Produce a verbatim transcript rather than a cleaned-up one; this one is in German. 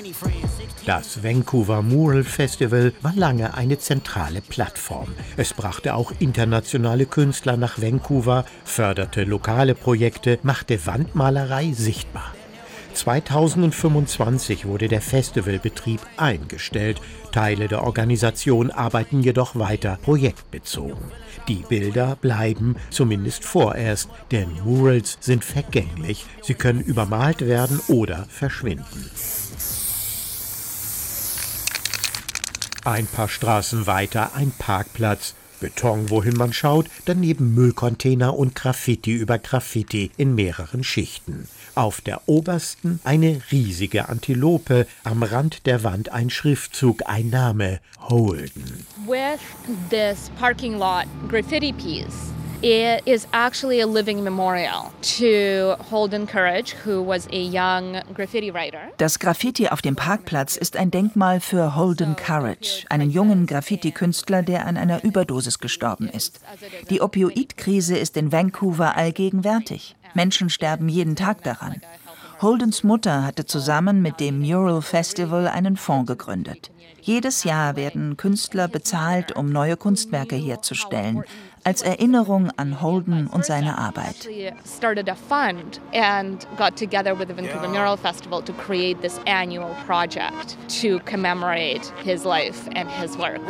Das Vancouver Mural Festival war lange eine zentrale Plattform. Es brachte auch internationale Künstler nach Vancouver, förderte lokale Projekte, machte Wandmalerei sichtbar. zweitausendfünfundzwanzig wurde der Festivalbetrieb eingestellt. Teile der Organisation arbeiten jedoch weiter projektbezogen. Die Bilder bleiben, zumindest vorerst, denn Murals sind vergänglich. Sie können übermalt werden oder verschwinden. Ein paar Straßen weiter ein Parkplatz. Beton, wohin man schaut, daneben Müllcontainer und Graffiti über Graffiti in mehreren Schichten. Auf der obersten eine riesige Antilope, am Rand der Wand ein Schriftzug, ein Name, Holden. With this parking lot graffiti piece, it is actually a living memorial to Holden Courage, who was a young graffiti writer. Das Graffiti auf dem Parkplatz ist ein Denkmal für Holden Courage, einen jungen Graffiti-Künstler, der an einer Überdosis gestorben ist. Die Opioidkrise ist in Vancouver allgegenwärtig. Menschen sterben jeden Tag daran. Holdens Mutter hatte zusammen mit dem Mural Festival einen Fonds gegründet. Jedes Jahr werden Künstler bezahlt, um neue Kunstwerke herzustellen, als Erinnerung an Holden und seine Arbeit. Started a fund and got together with the Vancouver Mural Festival to create this annual project to commemorate his life and his work.